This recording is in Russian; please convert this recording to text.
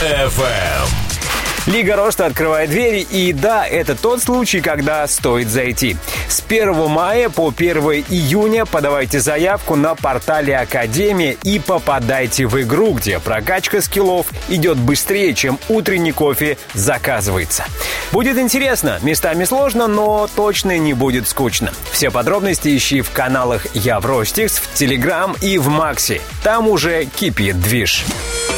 Лига Роста открывает двери, и да, это тот случай, когда стоит зайти. С 1 мая по 1 июня подавайте заявку на портале Академия и попадайте в игру, где прокачка скиллов идет быстрее, чем утренний кофе заказывается. Будет интересно, местами сложно, но точно не будет скучно. Все подробности ищи в каналах Я в Ростикс, в Телеграм и в Макси. Там уже кипит движ.